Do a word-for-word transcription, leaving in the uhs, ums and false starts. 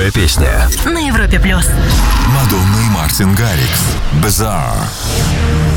Новая песня на Европе плюс. Мадонна и Мартин Гаррикс. Bizarre.